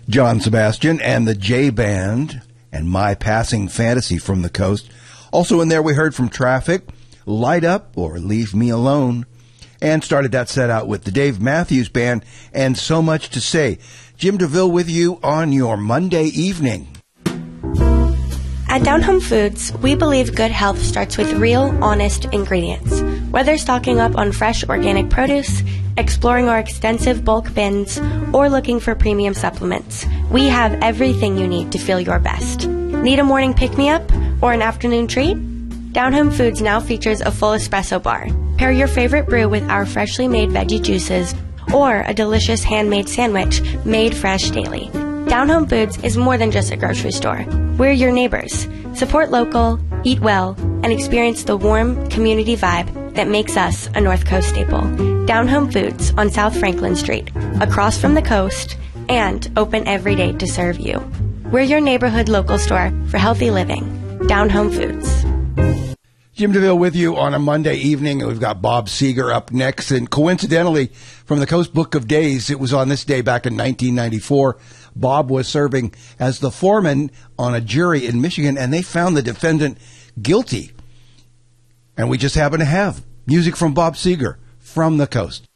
John Sebastian and the J Band and My Passing Fantasy from the Coast. Also in there we heard from Traffic, Light Up or Leave Me Alone, and started that set out with the Dave Matthews Band and So Much to Say. Jim DeVille with you on your Monday evening. At Down Home Foods, we believe good health starts with real, honest ingredients. Whether stocking up on fresh organic produce, exploring our extensive bulk bins, or looking for premium supplements, we have everything you need to feel your best. Need a morning pick-me-up or an afternoon treat? Down Home Foods now features a full espresso bar. Pair your favorite brew with our freshly made veggie juices or a delicious handmade sandwich made fresh daily. Down Home Foods is more than just a grocery store. We're your neighbors. Support local, eat well, and experience the warm community vibe that makes us a North Coast staple. Down Home Foods on South Franklin Street, across from the coast, and open every day to serve you. We're your neighborhood local store for healthy living. Down Home Foods. Jim DeVille with you on a Monday evening. We've got Bob Seger up next. And coincidentally, from the Coast Book of Days, it was on this day back in 1994. Bob was serving as the foreman on a jury in Michigan, and they found the defendant guilty. And we just happen to have music from Bob Seger from the Coast.